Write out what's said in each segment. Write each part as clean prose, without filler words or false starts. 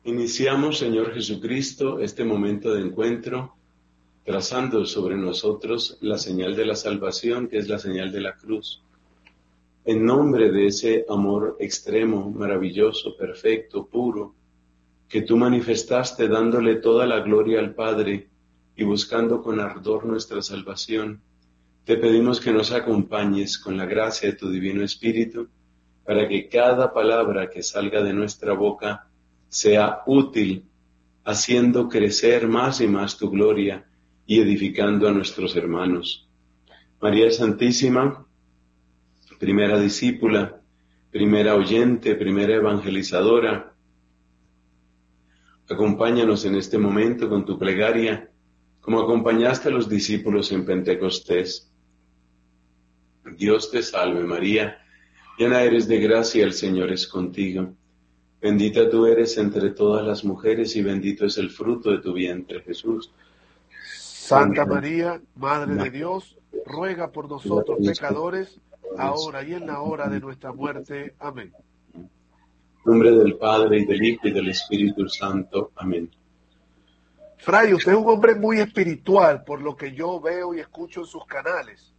Iniciamos, Señor Jesucristo, este momento de encuentro, trazando sobre nosotros la señal de la salvación, que es la señal de la cruz. En nombre de ese amor extremo, maravilloso, perfecto, puro, que tú manifestaste dándole toda la gloria al Padre y buscando con ardor nuestra salvación, te pedimos que nos acompañes con la gracia de tu Divino Espíritu, para que cada palabra que salga de nuestra boca sea útil, haciendo crecer más y más tu gloria y edificando a nuestros hermanos. María Santísima, primera discípula, primera oyente, primera evangelizadora, acompáñanos en este momento con tu plegaria, como acompañaste a los discípulos en Pentecostés. Dios te salve María, llena eres de gracia, el Señor es contigo. Bendita tú eres entre todas las mujeres y bendito es el fruto de tu vientre, Jesús. Santa María, Madre de Dios, ruega por nosotros pecadores, ahora y en la hora de nuestra muerte. Amén. En nombre del Padre, y del Hijo, y del Espíritu Santo. Amén. Fray, usted es un hombre muy espiritual, por lo que yo veo y escucho en sus canales.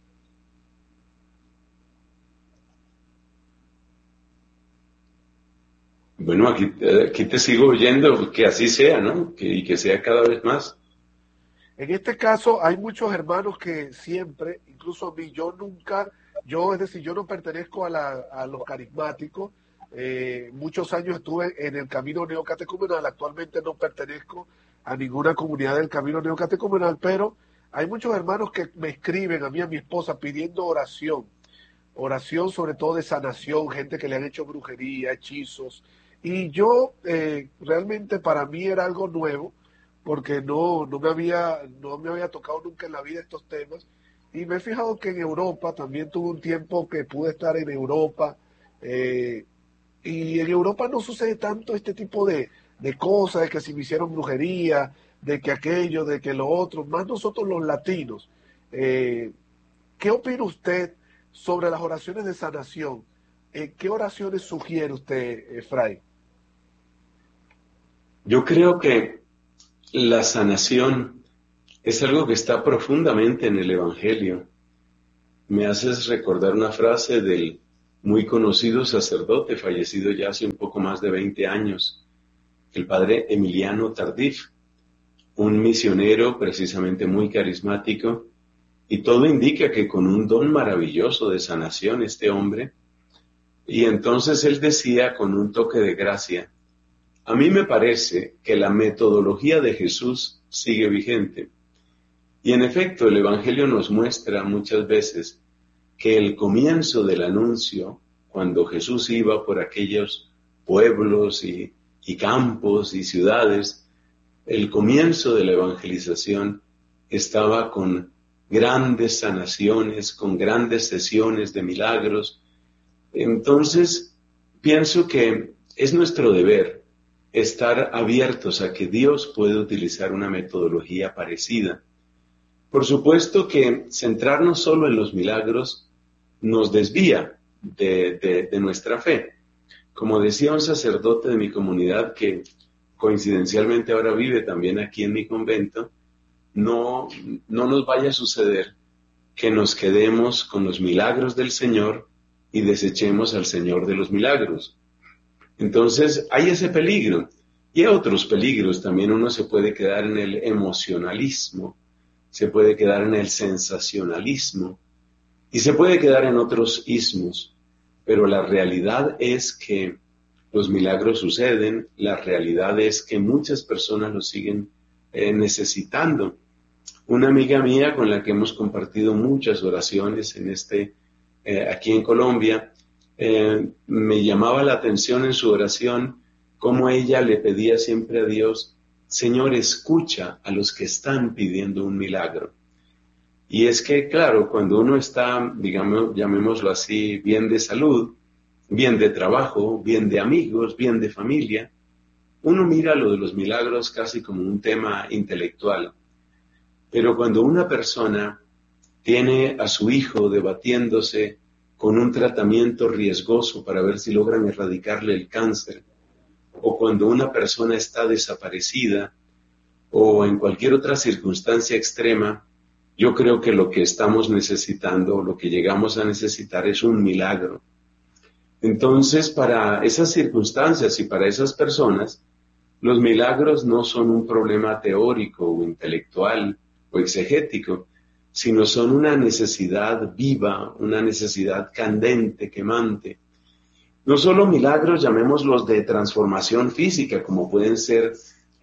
Bueno, aquí te sigo oyendo, que así sea, ¿no? Y que sea cada vez más. En este caso hay muchos hermanos que siempre, incluso a mí, yo no pertenezco a los carismáticos. Muchos años estuve en el camino neocatecumenal, actualmente no pertenezco a ninguna comunidad del camino neocatecumenal, pero hay muchos hermanos que me escriben a mí, a mi esposa, pidiendo oración sobre todo de sanación, gente que le han hecho brujería, hechizos, y yo realmente para mí era algo nuevo, porque no me había tocado nunca en la vida estos temas, y me he fijado que en Europa, también tuve un tiempo que pude estar en Europa, y en Europa no sucede tanto este tipo de cosas, de que si me hicieron brujería, de que aquello, de que lo otro, más nosotros los latinos. ¿Qué opina usted sobre las oraciones de sanación? ¿Qué oraciones sugiere usted, Fray? Yo creo que la sanación es algo que está profundamente en el Evangelio. Me haces recordar una frase del muy conocido sacerdote, fallecido ya hace un poco más de 20 años, el padre Emiliano Tardif, un misionero precisamente muy carismático, y todo indica que con un don maravilloso de sanación este hombre, y entonces él decía con un toque de gracia: a mí me parece que la metodología de Jesús sigue vigente. Y en efecto, el Evangelio nos muestra muchas veces que el comienzo del anuncio, cuando Jesús iba por aquellos pueblos y campos y ciudades, el comienzo de la evangelización estaba con grandes sanaciones, con grandes sesiones de milagros. Entonces, pienso que es nuestro deber estar abiertos a que Dios puede utilizar una metodología parecida. Por supuesto que centrarnos solo en los milagros nos desvía de nuestra fe. Como decía un sacerdote de mi comunidad que coincidencialmente ahora vive también aquí en mi convento, no nos vaya a suceder que nos quedemos con los milagros del Señor y desechemos al Señor de los milagros. Entonces hay ese peligro y hay otros peligros. También uno se puede quedar en el emocionalismo, se puede quedar en el sensacionalismo y se puede quedar en otros ismos, pero la realidad es que los milagros suceden, la realidad es que muchas personas los siguen necesitando. Una amiga mía con la que hemos compartido muchas oraciones aquí en Colombia, me llamaba la atención en su oración cómo ella le pedía siempre a Dios: Señor, escucha a los que están pidiendo un milagro. Y es que, claro, cuando uno está, digamos, llamémoslo así, bien de salud, bien de trabajo, bien de amigos, bien de familia, uno mira lo de los milagros casi como un tema intelectual. Pero cuando una persona tiene a su hijo debatiéndose con un tratamiento riesgoso para ver si logran erradicarle el cáncer, o cuando una persona está desaparecida, o en cualquier otra circunstancia extrema, yo creo que lo que estamos necesitando, lo que llegamos a necesitar es un milagro. Entonces, para esas circunstancias y para esas personas, los milagros no son un problema teórico o intelectual o exegético, sino son una necesidad viva, una necesidad candente, quemante. No solo milagros, llamémoslos de transformación física, como pueden ser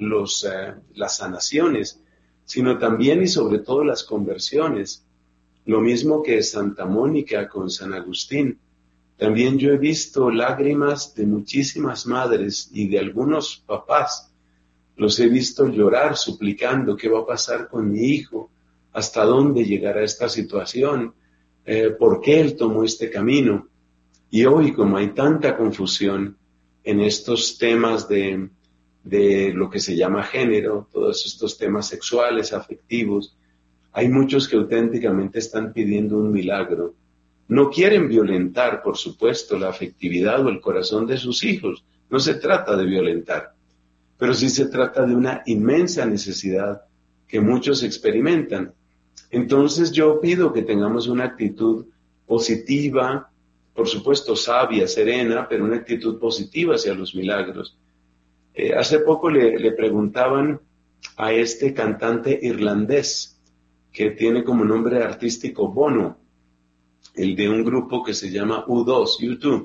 las sanaciones, sino también y sobre todo las conversiones. Lo mismo que Santa Mónica con San Agustín. También yo he visto lágrimas de muchísimas madres y de algunos papás. Los he visto llorar suplicando qué va a pasar con mi hijo, hasta dónde llegará esta situación, por qué él tomó este camino. Y hoy, como hay tanta confusión en estos temas de lo que se llama género, todos estos temas sexuales, afectivos, hay muchos que auténticamente están pidiendo un milagro. No quieren violentar, por supuesto, la afectividad o el corazón de sus hijos. No se trata de violentar, pero sí se trata de una inmensa necesidad que muchos experimentan. Entonces yo pido que tengamos una actitud positiva, por supuesto sabia, serena, pero una actitud positiva hacia los milagros. Hace poco le preguntaban a este cantante irlandés que tiene como nombre artístico Bono, el de un grupo que se llama U2,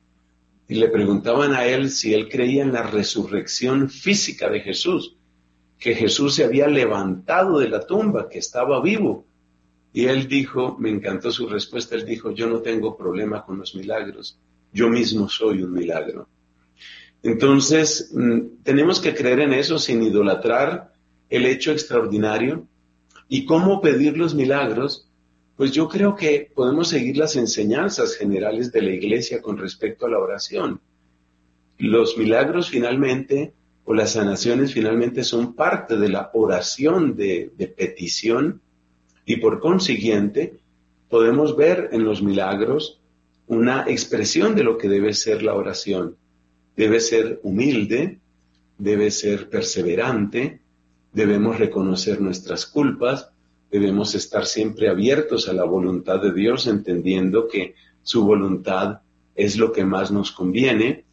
y le preguntaban a él si él creía en la resurrección física de Jesús, que Jesús se había levantado de la tumba, que estaba vivo. Y él dijo, me encantó su respuesta, él dijo, yo no tengo problema con los milagros, yo mismo soy un milagro. Entonces, tenemos que creer en eso sin idolatrar el hecho extraordinario. ¿Y cómo pedir los milagros? Pues yo creo que podemos seguir las enseñanzas generales de la Iglesia con respecto a la oración. Los milagros finalmente, o las sanaciones finalmente son parte de la oración de petición, y por consiguiente podemos ver en los milagros una expresión de lo que debe ser la oración. Debe ser humilde, debe ser perseverante, debemos reconocer nuestras culpas, debemos estar siempre abiertos a la voluntad de Dios, entendiendo que su voluntad es lo que más nos conviene,